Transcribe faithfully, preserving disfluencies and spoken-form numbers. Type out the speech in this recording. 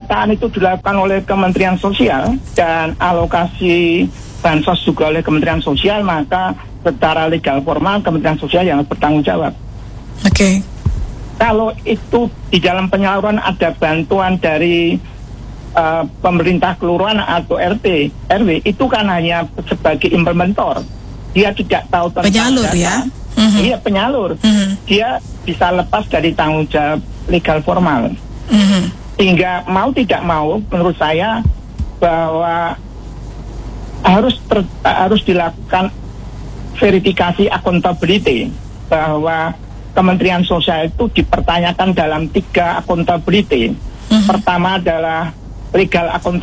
pendataan itu dilakukan oleh Kementerian Sosial dan alokasi bansos juga oleh Kementerian Sosial, maka secara legal formal Kementerian Sosial yang bertanggung jawab. Oke. Okay. Kalau itu di dalam penyaluran ada bantuan dari uh, pemerintah kelurahan atau R T R W, itu kan hanya sebagai implementer. Dia tidak tahu tentang penyalur data. Ya. Mm-hmm. Iya, penyalur. Mm-hmm. Dia bisa lepas dari tanggung jawab legal formal. Mm-hmm. Sehingga mau tidak mau, menurut saya bahwa harus ter, harus dilakukan verifikasi accountability, bahwa Kementerian Sosial itu dipertanyakan dalam tiga accountability. Mm-hmm. Pertama adalah legal accountability.